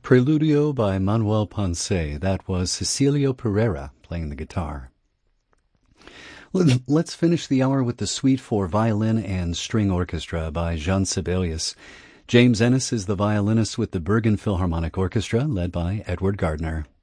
Preludio by Manuel Ponce. That was Cecilio Pereira playing the guitar. Let's finish the hour with the Suite for Violin and String Orchestra by Jean Sibelius. James Ennis is the violinist with the Bergen Philharmonic Orchestra, led by Edward Gardner.